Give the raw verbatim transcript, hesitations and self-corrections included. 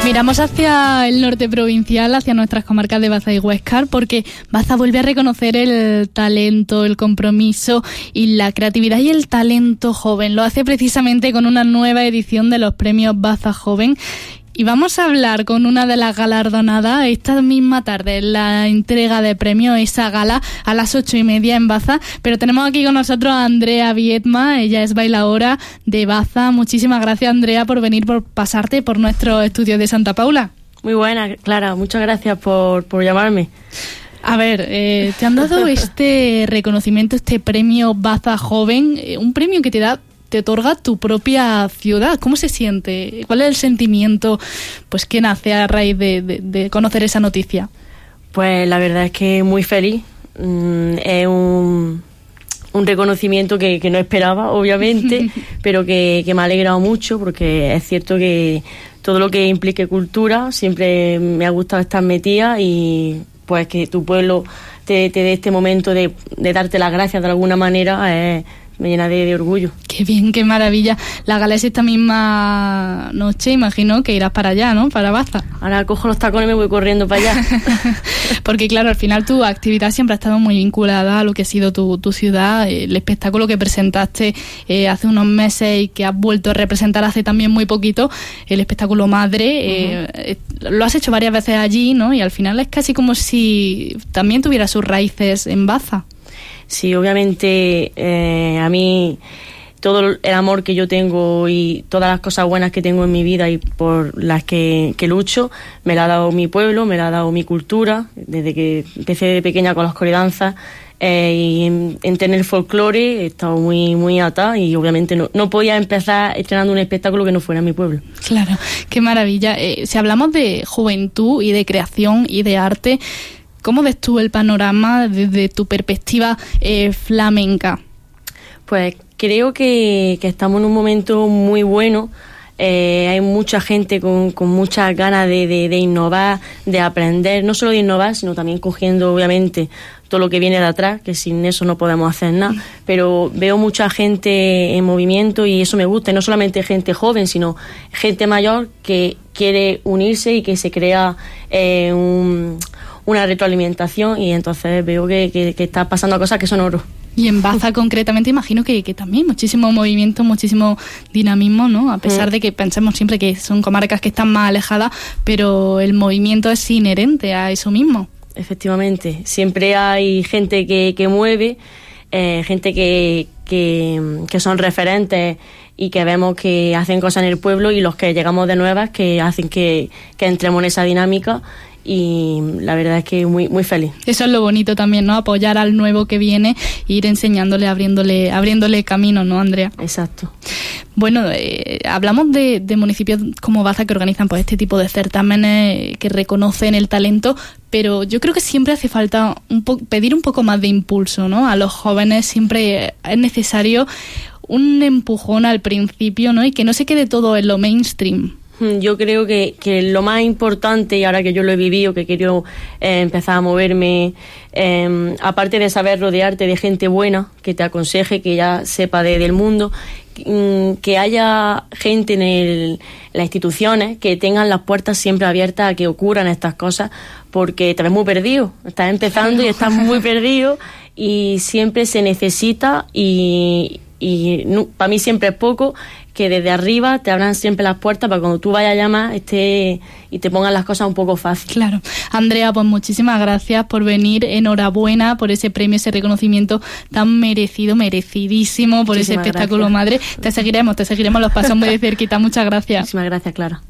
miramos hacia el norte provincial, hacia nuestras comarcas de Baza y Huéscar, porque Baza vuelve a reconocer el talento, el compromiso y la creatividad y el talento joven. Lo hace precisamente con una nueva edición de los premios Baza Joven. Y vamos a hablar con una de las galardonadas esta misma tarde, en la entrega de premios, esa gala a las ocho y media en Baza. Pero tenemos aquí con nosotros a Andrea Viedma, ella es bailadora de Baza. Muchísimas gracias, Andrea, por venir, por pasarte por nuestros estudios de Santa Paula. Muy buena, Clara, muchas gracias por, por llamarme. A ver, eh, te han dado este reconocimiento, este premio Baza Joven, eh, un premio que te da... te otorga tu propia ciudad. ¿Cómo se siente? ¿Cuál es el sentimiento pues que nace a raíz de, de, de conocer esa noticia? Pues la verdad es que muy feliz. Mm, es un, un reconocimiento que, que no esperaba, obviamente, pero que, que me ha alegrado mucho, porque es cierto que todo lo que implique cultura siempre me ha gustado estar metida, y pues que tu pueblo te, te dé este momento de, de darte las gracias de alguna manera es... me llena de, de orgullo. Qué bien, qué maravilla. La gala es esta misma noche, imagino que irás para allá, ¿no? Para Baza. Ahora cojo los tacones y me voy corriendo para allá. Porque claro, al final tu actividad siempre ha estado muy vinculada a lo que ha sido tu, tu ciudad. El espectáculo que presentaste eh, hace unos meses y que has vuelto a representar hace también muy poquito, el espectáculo Madre, uh-huh. eh, lo has hecho varias veces allí, ¿no? Y al final es casi como si también tuviera sus raíces en Baza. Sí, obviamente eh, a mí todo el amor que yo tengo y todas las cosas buenas que tengo en mi vida y por las que, que lucho, me la ha dado mi pueblo, me la ha dado mi cultura, desde que empecé de pequeña con las coredanzas eh, y en, en tener folclore he estado muy, muy atada, y obviamente no, no podía empezar estrenando un espectáculo que no fuera en mi pueblo. Claro, qué maravilla. Eh, si hablamos de juventud y de creación y de arte, ¿cómo ves tú el panorama desde tu perspectiva eh, flamenca? Pues creo que, que estamos en un momento muy bueno. Eh, hay mucha gente con, con muchas ganas de, de, de innovar, de aprender, no solo de innovar, sino también cogiendo obviamente todo lo que viene de atrás, que sin eso no podemos hacer nada. Pero veo mucha gente en movimiento y eso me gusta, y no solamente gente joven, sino gente mayor que quiere unirse y que se crea eh, un... una retroalimentación, y entonces veo que, que, que está pasando cosas que son oro. Y en Baza concretamente imagino que, que también muchísimo movimiento, muchísimo dinamismo, ¿no? A pesar mm. de que pensemos siempre que son comarcas que están más alejadas, pero el movimiento es inherente a eso mismo. Efectivamente, siempre hay gente que, que mueve, eh, gente que, que, que son referentes y que vemos que hacen cosas en el pueblo, y los que llegamos de nuevas que hacen que, que entremos en esa dinámica. Y la verdad es que muy muy feliz. Eso es lo bonito también, ¿no? Apoyar al nuevo que viene e ir enseñándole, abriéndole abriéndole camino, ¿no, Andrea? Exacto. Bueno, eh, hablamos de, de municipios como Baza que organizan pues este tipo de certámenes que reconocen el talento, pero yo creo que siempre hace falta un po- pedir un poco más de impulso, ¿no? A los jóvenes siempre es necesario un empujón al principio, ¿no? Y que no se quede todo en lo mainstream. Yo creo que, que lo más importante, y ahora que yo lo he vivido, que quiero eh, empezar a moverme, eh, aparte de saber rodearte de gente buena, que te aconseje, que ya sepa de, del mundo, que, que haya gente en el, las instituciones que tengan las puertas siempre abiertas a que ocurran estas cosas, porque te ves muy perdido, estás empezando y estás muy perdido, y siempre se necesita, y, y no, para mí siempre es poco, que desde arriba te abran siempre las puertas para cuando tú vayas a llamar esté y te pongan las cosas un poco fácil. Claro. Andrea, pues muchísimas gracias por venir, enhorabuena por ese premio, ese reconocimiento tan merecido, merecidísimo por muchísimas ese espectáculo gracias. Madre. Te seguiremos, te seguiremos los pasos muy de cerquita. Muchas gracias. Muchísimas gracias, Clara.